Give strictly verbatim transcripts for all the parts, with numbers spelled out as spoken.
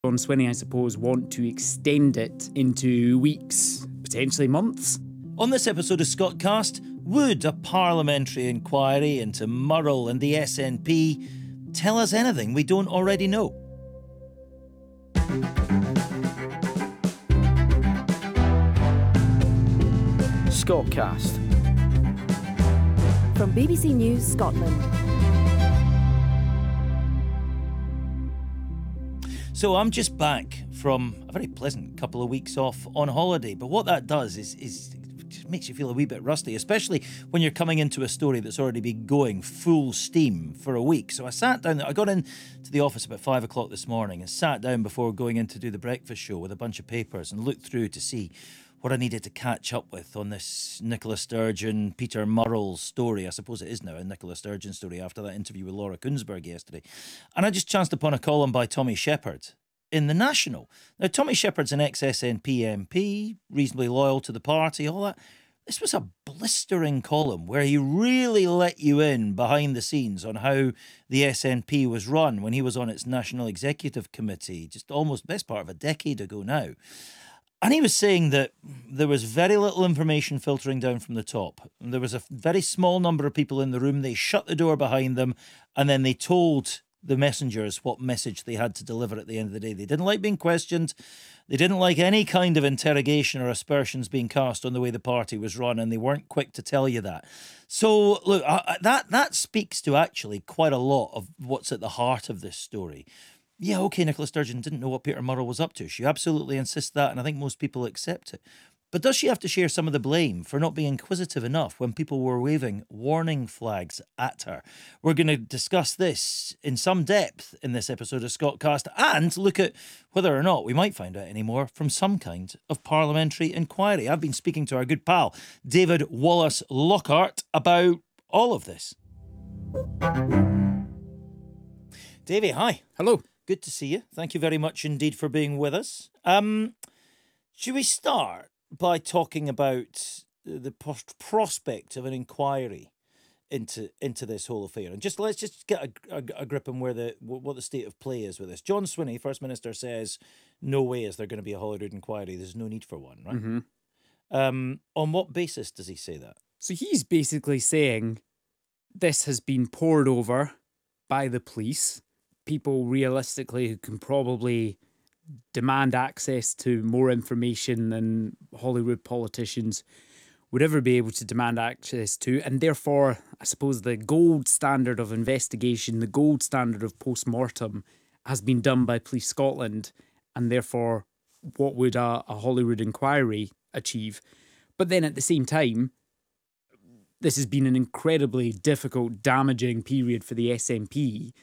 John Swinney, I suppose, want to extend it into weeks, potentially months. On this episode of Scottcast, would a parliamentary inquiry into Murrell and the S N P tell us anything we don't already know? Scottcast. From B B C News Scotland. So I'm just back from a very pleasant couple of weeks off on holiday, but what that does is, is it just makes you feel a wee bit rusty, especially when you're coming into a story that's already been going full steam for a week. So I sat down, I got in to the office about five o'clock this morning and sat down before going in to do the breakfast show with a bunch of papers and looked through to see what I needed to catch up with on this Nicola Sturgeon, Peter Murrell story. I suppose it is now a Nicola Sturgeon story after that interview with Laura Kuenssberg yesterday. And I just chanced upon a column by Tommy Sheppard in The National. Now, Tommy Sheppard's an ex-S N P M P, reasonably loyal to the party, all that. This was a blistering column where he really let you in behind the scenes on how the S N P was run when he was on its National Executive Committee, just almost best part of a decade ago now. And he was saying that there was very little information filtering down from the top. There was a very small number of people in the room. They shut the door behind them, and then they told the messengers what message they had to deliver at the end of the day. They didn't like being questioned. They didn't like any kind of interrogation or aspersions being cast on the way the party was run, and they weren't quick to tell you that. So, look, uh, that, that speaks to actually quite a lot of what's at the heart of this story. Yeah, OK, Nicola Sturgeon didn't know what Peter Murrell was up to. She absolutely insists that, and I think most people accept it. But does she have to share some of the blame for not being inquisitive enough when people were waving warning flags at her? We're going to discuss this in some depth in this episode of Scottcast and look at whether or not we might find out any more from some kind of parliamentary inquiry. I've been speaking to our good pal, David Wallace Lockhart, about all of this. Davey, hi. Hello. Good to see you. Thank you very much indeed for being with us. Um, should we start by talking about the prospect of an inquiry into into this whole affair, and just let's just get a, a, a grip on where the what the state of play is with this. John Swinney, First Minister, says no way is there going to be a Holyrood inquiry. There's no need for one, right? Mm-hmm. Um, on what basis does he say that? So he's basically saying this has been poured over by the police. People realistically who can probably demand access to more information than Holyrood politicians would ever be able to demand access to. And therefore, I suppose the gold standard of investigation, the gold standard of post-mortem has been done by Police Scotland. And therefore, what would a, a Holyrood inquiry achieve? But then at the same time, this has been an incredibly difficult, damaging period for the S N P.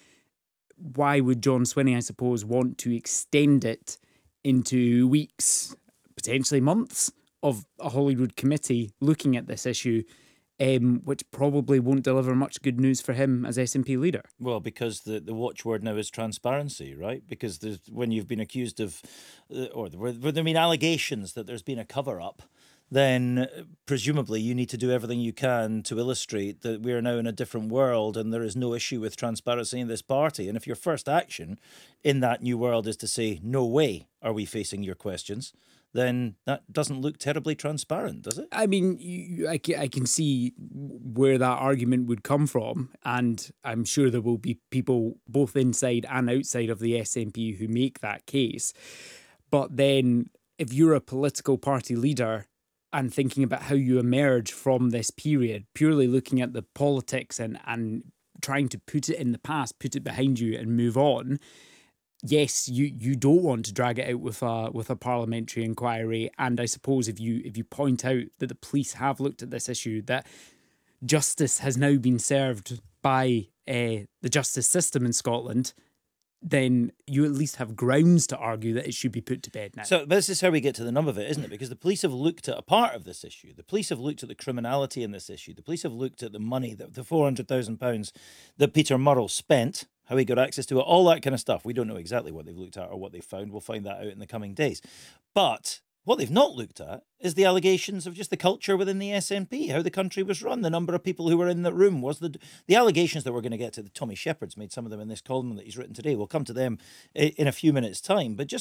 Why would John Swinney, I suppose, want to extend it into weeks, potentially months, of a Holyrood committee looking at this issue, um, which probably won't deliver much good news for him as S N P leader? Well, because the, the watchword now is transparency, right? Because there's, when you've been accused of, uh, or where there have been allegations that there's been a cover-up, then presumably you need to do everything you can to illustrate that we are now in a different world and there is no issue with transparency in this party. And if your first action in that new world is to say, no way are we facing your questions, then that doesn't look terribly transparent, does it? I mean, you, I, I can see where that argument would come from, and I'm sure there will be people both inside and outside of the S N P who make that case. But then if you're a political party leader and thinking about how you emerge from this period, purely looking at the politics and, and trying to put it in the past, put it behind you and move on, yes, you, you don't want to drag it out with a with a parliamentary inquiry. And I suppose if you if you point out that the police have looked at this issue, that justice has now been served by uh, the justice system in Scotland, then you at least have grounds to argue that it should be put to bed now. So this is how we get to the nub of it, isn't it? Because the police have looked at a part of this issue. The police have looked at the criminality in this issue. The police have looked at the money, the, the four hundred thousand pounds that Peter Murrell spent, how he got access to it, all that kind of stuff. We don't know exactly what they've looked at or what they've found. We'll find that out in the coming days. But What they've not looked at is the allegations of just the culture within the S N P, how the country was run, the number of people who were in the room. Was the the allegations that we're going to get to? The Tommy Shepherd's made some of them in this column that he's written today. We'll come to them in a few minutes' time. But just